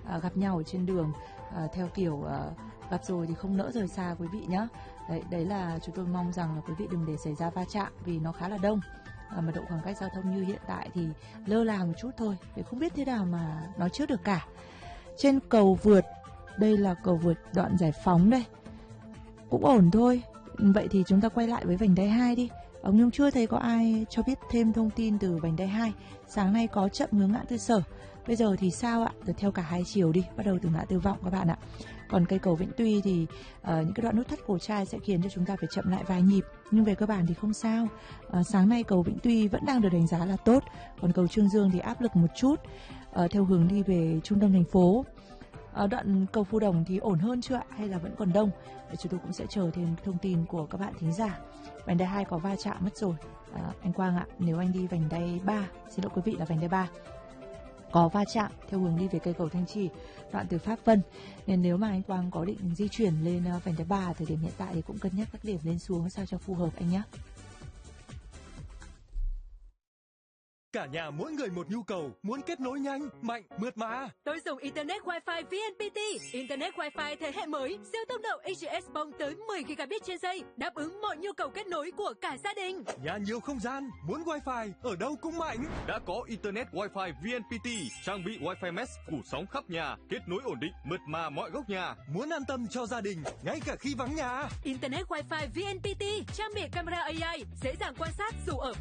gặp nhau ở trên đường theo kiểu gặp rồi thì không nỡ rời xa quý vị nhé. Đấy là chúng tôi mong rằng là quý vị đừng để xảy ra va chạm vì nó khá là đông. Mật độ khoảng cách giao thông như hiện tại thì lơ là một chút thôi, để không biết thế nào mà nói trước được cả. Trên cầu vượt, đây là cầu vượt đoạn Giải Phóng đây, cũng ổn thôi. Vậy thì chúng ta quay lại với vành đai 2 đi. Ông Nhung chưa thấy có ai cho biết thêm thông tin từ vành đai 2. Sáng nay có chậm hướng ngã tư Sở. Bây giờ thì sao ạ? Từ theo cả hai chiều đi, bắt đầu từ ngã tư Vọng các bạn ạ. Còn cây cầu Vĩnh Tuy thì những cái đoạn nút thắt cổ Trai sẽ khiến cho chúng ta phải chậm lại vài nhịp, nhưng về cơ bản thì không sao. Sáng nay cầu Vĩnh Tuy vẫn đang được đánh giá là tốt, còn cầu Trương Dương thì áp lực một chút theo hướng đi về trung tâm thành phố. Đoạn cầu Phú Đồng thì ổn hơn chưa ạ? Hay là vẫn còn đông? Chúng tôi cũng sẽ chờ thêm thông tin của các bạn thính giả. Vành đai 2 có va chạm mất rồi. Anh Quang ạ, nếu anh đi vành đai 3, xin lỗi quý vị là vành đai 3, có va chạm theo hướng đi về cây cầu Thanh Trì, đoạn từ Pháp Vân. Nên nếu mà anh Quang có định di chuyển lên vành đai 3 thời điểm hiện tại thì cũng cân nhắc các điểm lên xuống sao cho phù hợp anh nhé. Cả nhà mỗi người một nhu cầu, muốn kết nối nhanh, mạnh, mượt mà. Tôi dùng Internet Wi-Fi VNPT. Internet Wi-Fi thế hệ mới, siêu tốc độ AGS bông tới 10 GB trên giây, đáp ứng mọi nhu cầu kết nối của cả gia đình. Nhà nhiều không gian, muốn Wi-Fi ở đâu cũng mạnh. Đã có Internet Wi-Fi VNPT, trang bị Wi-Fi mesh phủ sóng khắp nhà, kết nối ổn định, mượt mà mọi góc nhà. Muốn an tâm cho gia đình, ngay cả khi vắng nhà. Internet Wi-Fi VNPT trang bị camera AI, dễ dàng quan sát dù ở